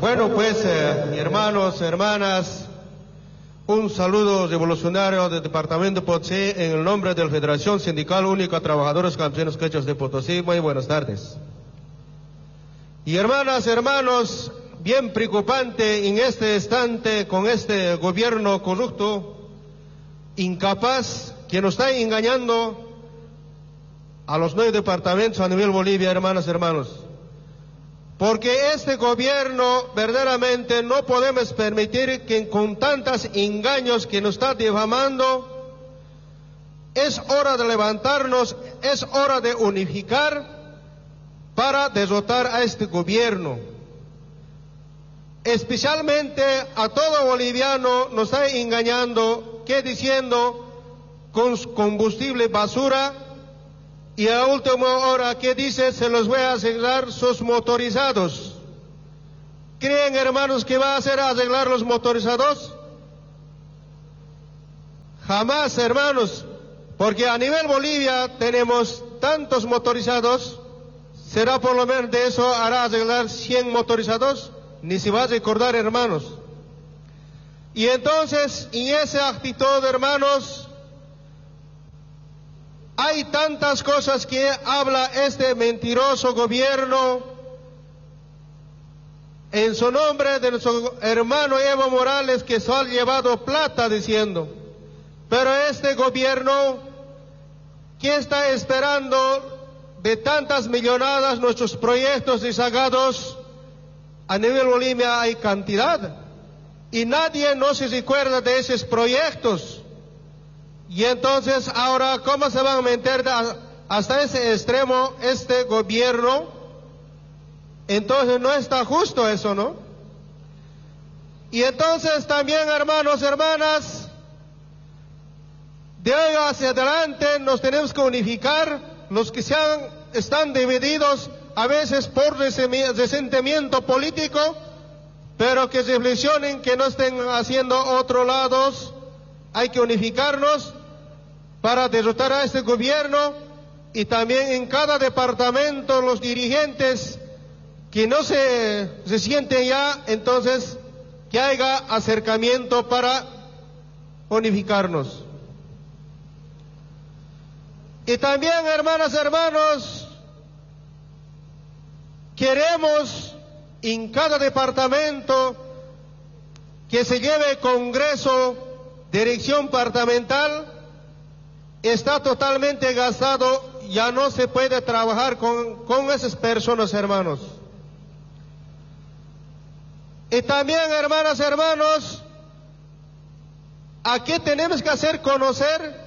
Bueno, pues, hermanos, hermanas, un saludo revolucionario del Departamento de Potosí en el nombre de la Federación Sindical Única Trabajadores Campesinos Quechuas de Potosí. Muy buenas tardes. Y hermanas, hermanos, bien preocupante en este instante con este gobierno corrupto, incapaz, que nos está engañando a los 9 departamentos a nivel Bolivia, hermanas, hermanos. Porque este gobierno verdaderamente no podemos permitir que con tantos engaños que nos está difamando, es hora de levantarnos, es hora de unificar para derrotar a este gobierno. Especialmente a todo boliviano nos está engañando, que diciendo con combustible basura, y a última hora que dice se los voy a arreglar sus motorizados. ¿Creen, hermanos, que va a hacer arreglar los motorizados? Jamás, hermanos, porque a nivel Bolivia tenemos tantos motorizados. ¿Será por lo menos de eso hará arreglar 100 motorizados? Ni se va a recordar, hermanos. Y entonces, en esa actitud, hermanos, hay tantas cosas que habla este mentiroso gobierno en su nombre de nuestro hermano Evo Morales, que se ha llevado plata diciendo. Pero este gobierno, ¿qué está esperando de tantas millonadas nuestros proyectos rezagados? A nivel Bolivia hay cantidad y nadie no se recuerda de esos proyectos. Y entonces ahora, ¿cómo se van a meter hasta ese extremo este gobierno? Entonces no está justo eso, ¿no? Y entonces también, hermanos, hermanas, de hoy hacia adelante nos tenemos que unificar, los que están divididos a veces por resentimiento político, pero que reflexionen, que no estén haciendo otros lados. Hay que unificarnos para derrotar a este gobierno, y también en cada departamento los dirigentes que no se sienten ya, entonces que haya acercamiento para unificarnos. Y también, hermanas, hermanos, queremos en cada departamento que se lleve congreso, dirección departamental. Está totalmente gastado, ya no se puede trabajar con esas personas, hermanos. Y también, hermanas, hermanos, ¿a qué tenemos que hacer conocer?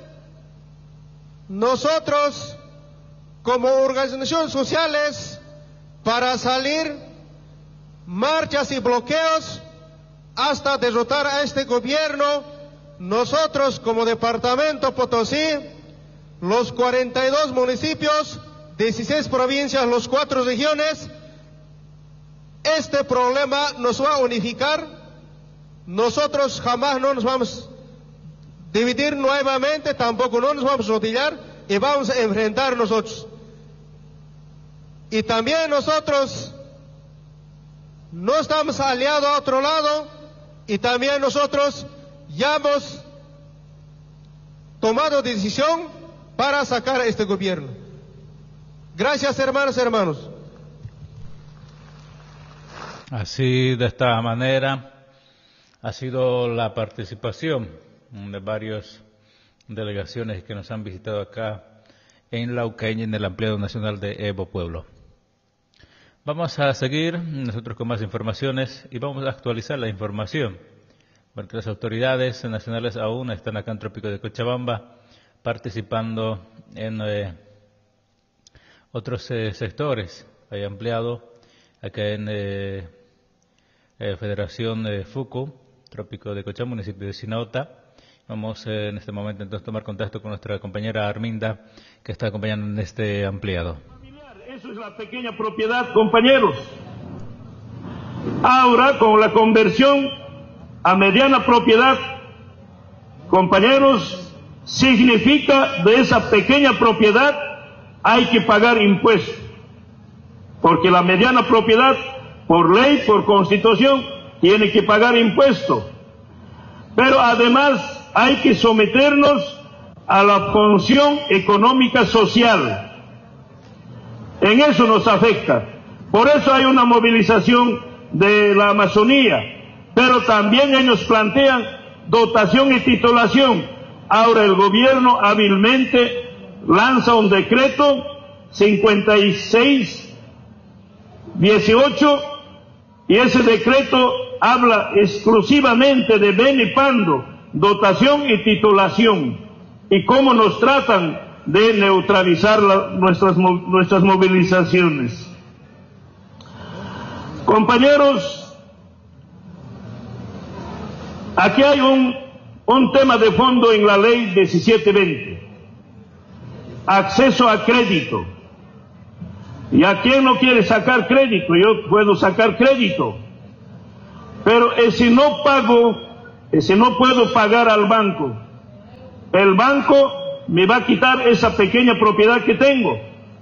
Nosotros, como organizaciones sociales, para salir marchas y bloqueos hasta derrotar a este gobierno. Nosotros, como Departamento Potosí, los 42 municipios, 16 provincias, los 4 regiones, este problema nos va a unificar. Nosotros jamás no nos vamos a dividir nuevamente, tampoco no nos vamos a rodillar, y vamos a enfrentar nosotros. Y también nosotros no estamos aliados a otro lado, y también nosotros ya hemos tomado decisión para sacar a este gobierno. Gracias, hermanas y hermanos. Así, de esta manera, ha sido la participación de varias delegaciones que nos han visitado acá en Lauqueña, en el ampliado nacional de Evo Pueblo. Vamos a seguir nosotros con más informaciones y vamos a actualizar la información, porque las autoridades nacionales aún están acá en Trópico de Cochabamba participando en otros sectores. Hay ampliado acá en Federación de Fucu, Trópico de Cochabamba, municipio de Sinaota. Vamos en este momento entonces a tomar contacto con nuestra compañera Arminda, que está acompañando en este ampliado. Eso es la pequeña propiedad, compañeros. Ahora, con la conversión a mediana propiedad, compañeros, significa de esa pequeña propiedad hay que pagar impuestos, porque la mediana propiedad por ley, por constitución, tiene que pagar impuesto. Pero además hay que someternos a la función económica social. En eso nos afecta. Por eso hay una movilización de la Amazonía, pero también ellos plantean dotación y titulación. Ahora el gobierno hábilmente lanza un decreto 5618 y ese decreto habla exclusivamente de benepando, dotación y titulación, y cómo nos tratan de neutralizar nuestras movilizaciones. Compañeros, aquí hay un tema de fondo en la ley 1720, acceso a crédito. ¿Y a quién no quiere sacar crédito? Yo puedo sacar crédito, pero si no puedo pagar al banco, el banco me va a quitar esa pequeña propiedad que tengo,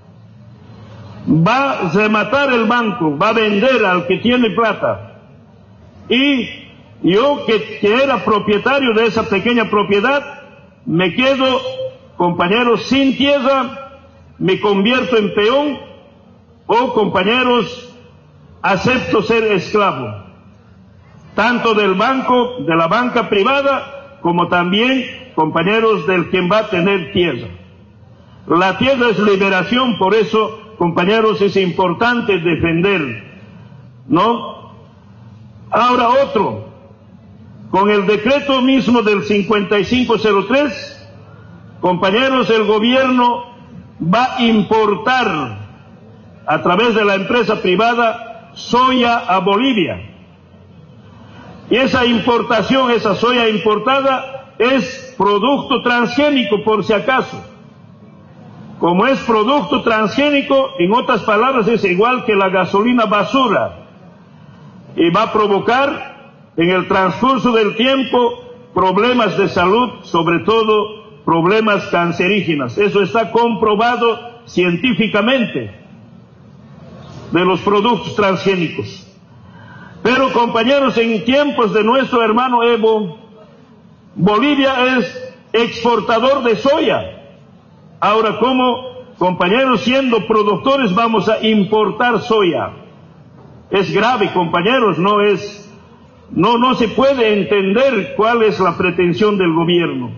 va a rematar el banco, va a vender al que tiene plata, y yo que era propietario de esa pequeña propiedad, me quedo, compañeros, sin tierra, me convierto en peón, o compañeros, acepto ser esclavo, tanto del banco, de la banca privada, como también, compañeros, del quien va a tener tierra. La tierra es liberación, por eso, compañeros, es importante defender, ¿no? Ahora otro, con el decreto mismo del 5503, compañeros, el gobierno va a importar a través de la empresa privada soya a Bolivia. Y esa importación, esa soya importada, es producto transgénico, por si acaso. Como es producto transgénico, en otras palabras, es igual que la gasolina basura. Y va a provocar, en el transcurso del tiempo, problemas de salud, sobre todo problemas cancerígenos. Eso está comprobado científicamente, de los productos transgénicos. Pero, compañeros, en tiempos de nuestro hermano Evo, Bolivia es exportador de soya. Ahora, ¿cómo, compañeros, siendo productores, vamos a importar soya? Es grave, compañeros, no se puede entender cuál es la pretensión del gobierno.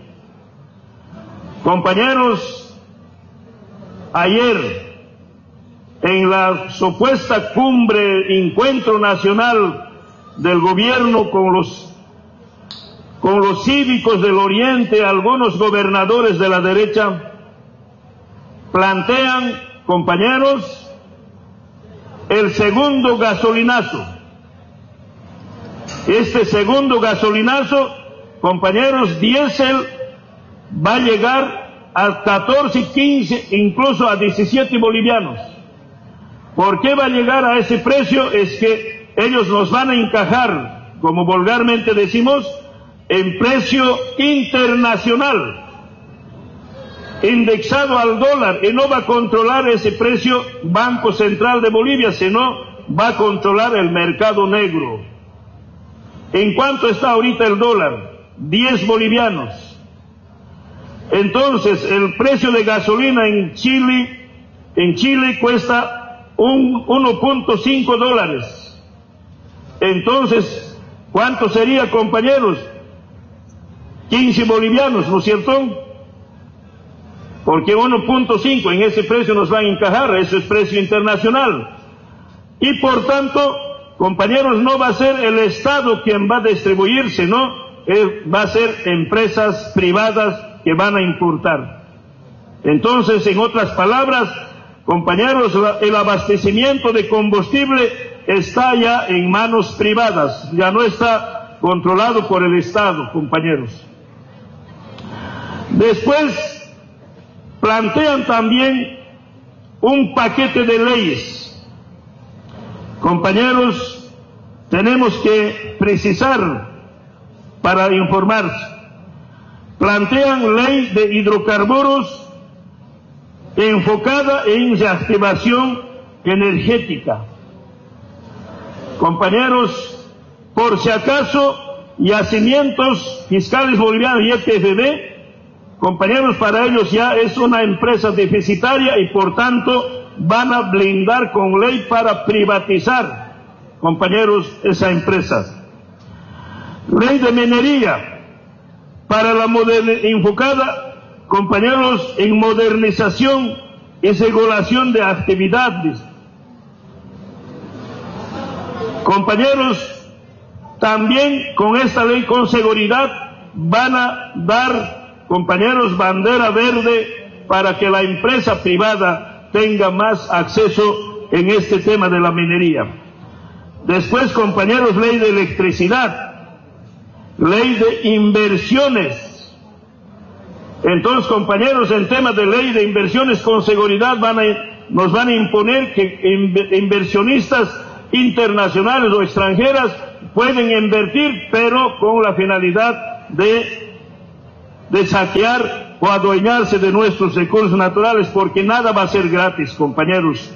Compañeros, ayer, en la supuesta cumbre, encuentro nacional del gobierno con los cívicos del Oriente, algunos gobernadores de la derecha plantean, compañeros, el segundo gasolinazo. Este segundo gasolinazo, compañeros, diésel va a llegar a 14, 15, incluso a 17 bolivianos. ¿Por qué va a llegar a ese precio? Es que ellos nos van a encajar, como vulgarmente decimos, en precio internacional, indexado al dólar, y no va a controlar ese precio Banco Central de Bolivia, sino va a controlar el mercado negro. ¿En cuánto está ahorita el dólar? 10 bolivianos. Entonces, el precio de gasolina en Chile cuesta 1.5 dólares. Entonces, ¿cuánto sería, compañeros? 15 bolivianos, ¿no es cierto? Porque 1.5 en ese precio nos va a encajar, eso es precio internacional. Y por tanto, compañeros, no va a ser el Estado quien va a distribuir, sino va a ser empresas privadas que van a importar. Entonces, en otras palabras, compañeros, el abastecimiento de combustible está ya en manos privadas, ya no está controlado por el Estado, compañeros. Después, plantean también un paquete de leyes. Compañeros, tenemos que precisar para informar. Plantean ley de hidrocarburos enfocada en reactivación energética. compañeros, por si acaso, Yacimientos Fiscales Bolivianos, YPFB, compañeros, para ellos ya es una empresa deficitaria y por tanto van a blindar con ley para privatizar, compañeros, esa empresa. Ley de minería, para la enfocada, compañeros, en modernización y regulación de actividades. Compañeros, también con esta ley con seguridad van a dar, compañeros, bandera verde para que la empresa privada tenga más acceso en este tema de la minería. Después, compañeros, ley de electricidad, ley de inversiones. Entonces, compañeros, en temas de ley de inversiones con seguridad nos van a imponer que inversionistas internacionales o extranjeras pueden invertir, pero con la finalidad de saquear o adueñarse de nuestros recursos naturales, porque nada va a ser gratis, compañeros.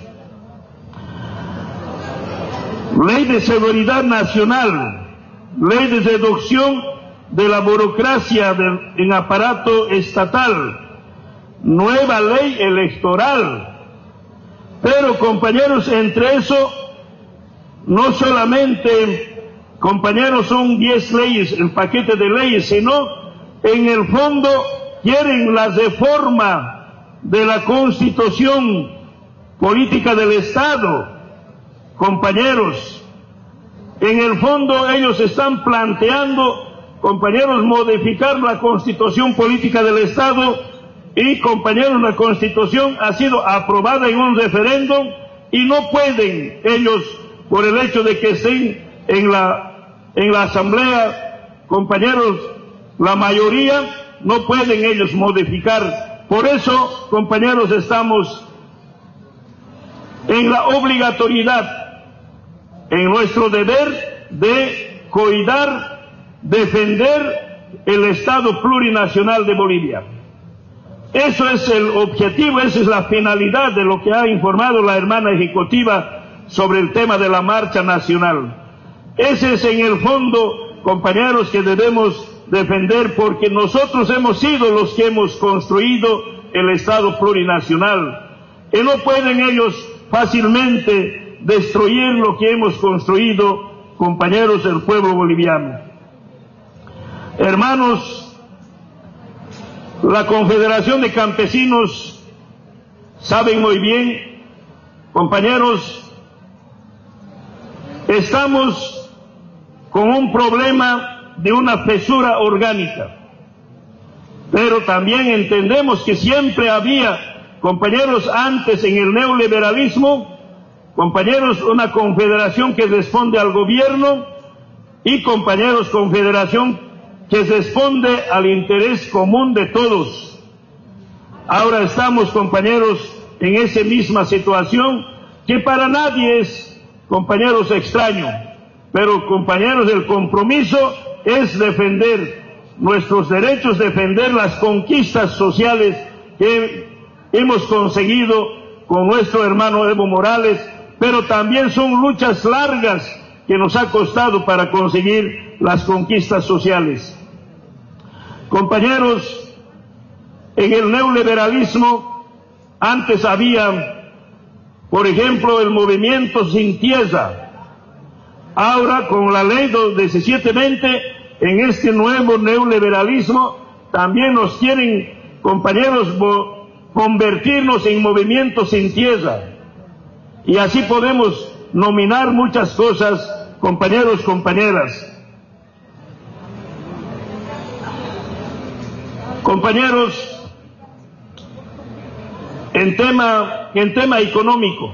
Ley de seguridad nacional, ley de reducción de la burocracia en aparato estatal, nueva ley electoral. Pero, compañeros, entre eso, no solamente, compañeros, son 10 leyes, el paquete de leyes, sino en el fondo quieren la reforma de la Constitución Política del Estado, compañeros. En el fondo ellos están planteando, compañeros, modificar la Constitución Política del Estado y, compañeros, la Constitución ha sido aprobada en un referéndum y no pueden ellos, por el hecho de que estén en la Asamblea, compañeros, la mayoría, no pueden ellos modificar. Por eso, compañeros, estamos en la obligatoriedad, en nuestro deber de cuidar, defender el Estado plurinacional de Bolivia. Eso es el objetivo, esa es la finalidad de lo que ha informado la hermana ejecutiva sobre el tema de la marcha nacional. Ese es en el fondo, compañeros, que debemos defender, porque nosotros hemos sido los que hemos construido el Estado plurinacional y no pueden ellos fácilmente destruir lo que hemos construido, compañeros, el pueblo boliviano. Hermanos, la Confederación de Campesinos saben muy bien, compañeros, estamos con un problema de una fisura orgánica, pero también entendemos que siempre había, compañeros, antes en el neoliberalismo, compañeros, una confederación que responde al gobierno y, compañeros, confederación que responde al interés común de todos. Ahora estamos, compañeros, en esa misma situación que para nadie es, compañeros, extraño, pero, compañeros, el compromiso es defender nuestros derechos, defender las conquistas sociales que hemos conseguido con nuestro hermano Evo Morales, pero también son luchas largas que nos ha costado para conseguir las conquistas sociales. Compañeros, en el neoliberalismo antes había, por ejemplo, el movimiento Sin Tierra. Ahora, con la ley 1720, en este nuevo neoliberalismo, también nos quieren, compañeros, convertirnos en movimiento sin tierra. Y así podemos nominar muchas cosas, compañeros, compañeras. Compañeros, en tema económico,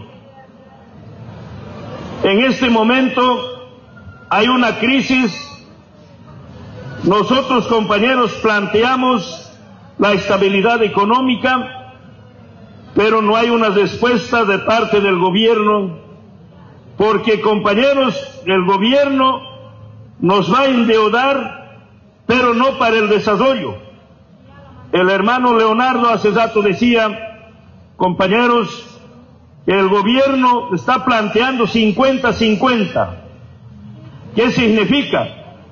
en este momento hay una crisis. Nosotros, compañeros, planteamos la estabilidad económica, pero no hay una respuesta de parte del gobierno, porque, compañeros, el gobierno nos va a endeudar, pero no para el desarrollo. El hermano Leonardo hace rato decía, compañeros, que el gobierno está planteando 50-50, ¿Qué significa?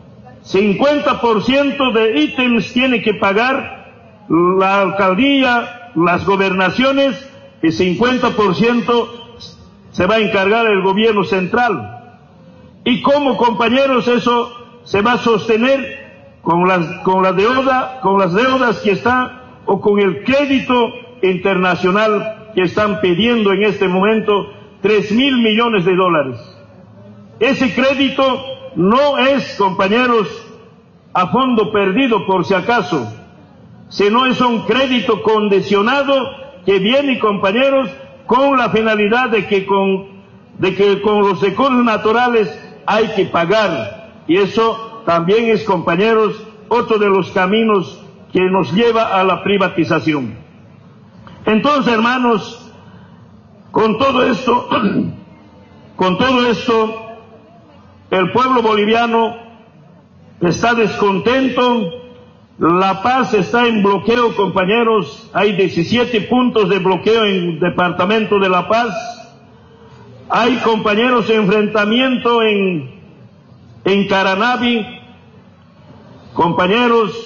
50% de ítems tiene que pagar la alcaldía, las gobernaciones, y 50% se va a encargar el gobierno central. ¿Y cómo, compañeros, eso se va a sostener? Con las deudas que están, o con el crédito internacional que están pidiendo en este momento, 3.000 millones de dólares. Ese crédito no es, compañeros, a fondo perdido por si acaso, sino es un crédito condicionado que viene, compañeros, con la finalidad de que con los recursos naturales hay que pagar. Y eso también es, compañeros, otro de los caminos que nos lleva a la privatización. Entonces, hermanos, con todo esto, el pueblo boliviano está descontento. La Paz está en bloqueo, compañeros. Hay 17 puntos de bloqueo en el departamento de La Paz. Hay, compañeros, enfrentamiento en Caranavi. Compañeros,